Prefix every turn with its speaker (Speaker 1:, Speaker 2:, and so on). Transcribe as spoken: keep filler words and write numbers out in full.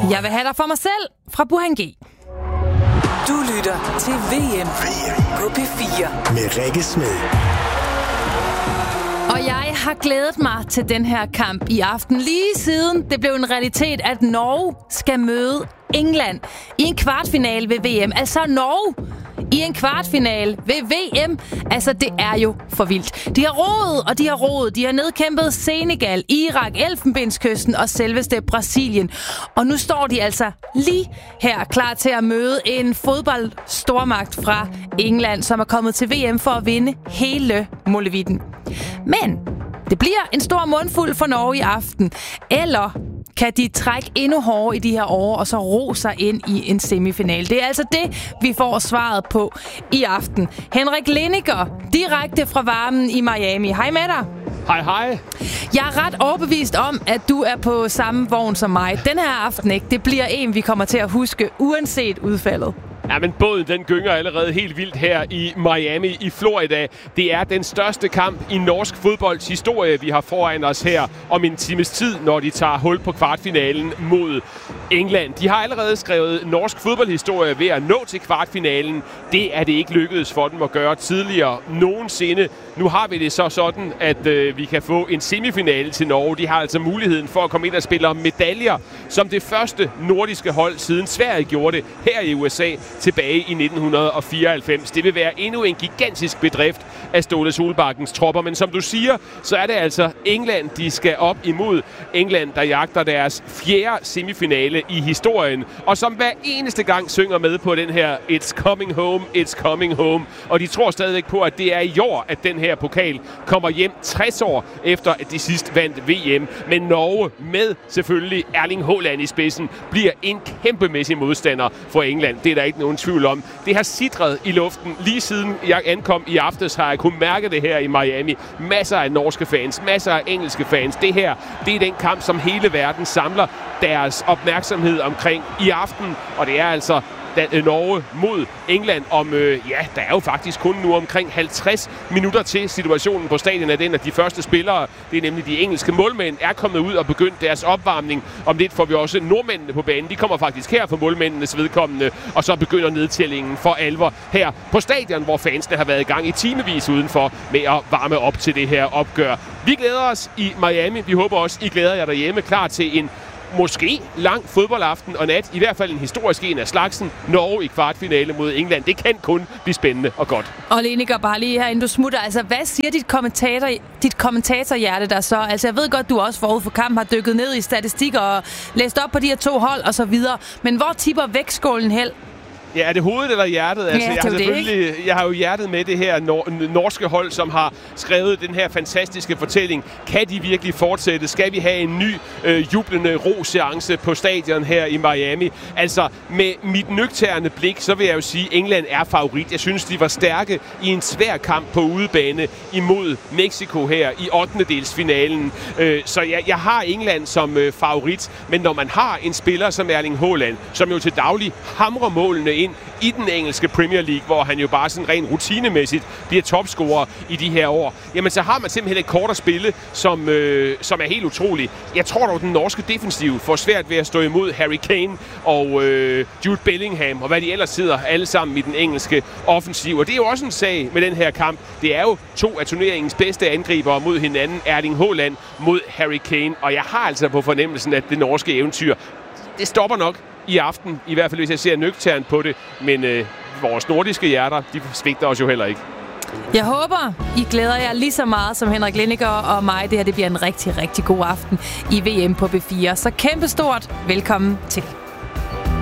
Speaker 1: Jeg vil have dig for mig selv fra Burhan G.
Speaker 2: Du lytter til V M på P fire
Speaker 3: med Rikke Smed.
Speaker 1: Og jeg har glædet mig til den her kamp i aften, lige siden det blev en realitet, at Norge skal møde England i en kvartfinale ved V M. Altså Norge i en kvartfinale ved V M. Altså, det er jo for vildt. De har roet, og de har roet. De har nedkæmpet Senegal, Irak, Elfenbenskysten og selveste Brasilien. Og nu står de altså lige her klar til at møde en fodboldstormagt fra England, som er kommet til V M for at vinde hele molevitten. Men det bliver en stor mundfuld for Norge i aften. Eller kan de trække endnu hårdere i de her år, og så ro sig ind i en semifinal? Det er altså det, vi får svaret på i aften. Henrik Lineker, direkte fra varmen i Miami. Hej med dig.
Speaker 4: Hej, hej.
Speaker 1: Jeg er ret overbevist om, at du er på samme vogn som mig. Den her aften, ikke? Det bliver en, vi kommer til at huske, uanset udfaldet.
Speaker 4: Ja, men båden den gynger allerede helt vildt her i Miami i Florida. Det er den største kamp i norsk fodbolds historie, vi har foran os her om en times tid, når de tager hul på kvartfinalen mod England. De har allerede skrevet norsk fodboldhistorie ved at nå til kvartfinalen. Det er det ikke lykkedes for dem at gøre tidligere nogensinde. Nu har vi det så sådan, at øh, vi kan få en semifinale til Norge. De har altså muligheden for at komme ind og spille om medaljer som det første nordiske hold, siden Sverige gjorde det her i U S A tilbage i nitten fireoghalvfems. Det vil være endnu en gigantisk bedrift af Ståle Solbakkens tropper. Men som du siger, så er det altså England, de skal op imod. England, der jagter deres fjerde semifinale i historien. Og som hver eneste gang synger med på den her It's coming home, it's coming home. Og de tror stadigvæk på, at det er i år, at den her pokal kommer hjem tres år efter, at de sidst vandt V M. Men Norge, med selvfølgelig Erling Haaland i spidsen, bliver en kæmpemæssig modstander for England. Det er der ikke nogen tvivl om. Det har sidret i luften. Lige siden jeg ankom i aftes, har jeg kunnet mærke det her i Miami. Masser af norske fans, masser af engelske fans. Det her, det er den kamp, som hele verden samler deres opmærksomhed omkring i aften. Og det er altså Norge mod England om, øh, ja, der er jo faktisk kun nu omkring halvtreds minutter til. Situationen på stadion er den, at de første spillere, det er nemlig de engelske målmænd, er kommet ud og begyndt deres opvarmning. Om lidt får vi også nordmændene på banen. De kommer faktisk her for målmændenes vedkommende, og så begynder nedtællingen for alvor her på stadion, hvor fansene har været i gang i timevis udenfor med at varme op til det her opgør. Vi glæder os i Miami. Vi håber også, I glæder jer derhjemme, klar til en måske lang fodboldaften og nat, i hvert fald en historisk en af slagsen. Norge i kvartfinale mod England. Det kan kun blive spændende og godt.
Speaker 1: Og Lineker, bare lige her, inden du smutter. Altså, hvad siger dit, kommentator, dit kommentatorhjerte der så? Altså, jeg ved godt, du også forud for kampen har dykket ned i statistikker og læst op på de her to hold og så videre. Men hvor tipper vægtskålen hen?
Speaker 4: Ja, er det hovedet eller hjertet? Altså,
Speaker 1: ja,
Speaker 4: jeg, har selvfølgelig, jeg har jo hjertet med det her nor- norske hold, som har skrevet den her fantastiske fortælling. Kan de virkelig fortsætte? Skal vi have en ny øh, jublende ro-seance på stadion her i Miami? Altså, med mit nøgterne blik, så vil jeg jo sige, at England er favorit. Jeg synes, de var stærke i en svær kamp på udebane imod Mexico her i ottendedelsfinalen. Øh, så jeg, jeg har England som øh, favorit. Men når man har en spiller som Erling Haaland, som jo til daglig hamrer målene ind i den engelske Premier League, hvor han jo bare sådan rent rutinemæssigt bliver topscorer i de her år, jamen så har man simpelthen et kort at spille, som, øh, som er helt utroligt. Jeg tror dog, den norske defensiv får svært ved at stå imod Harry Kane og øh, Jude Bellingham, og hvad de ellers sidder alle sammen i den engelske offensiv. Og det er jo også en sag med den her kamp. Det er jo to af turneringens bedste angribere mod hinanden, Erling Haaland mod Harry Kane. Og jeg har altså på fornemmelsen, at det norske eventyr, det stopper nok i aften, i hvert fald hvis jeg ser nøgternt på det, men øh, vores nordiske hjerter, de svigter os jo heller ikke.
Speaker 1: Jeg håber, I glæder jer lige så meget som Henrik Lineker og mig. Det her det bliver en rigtig, rigtig god aften i V M på B fire. Så kæmpestort velkommen til.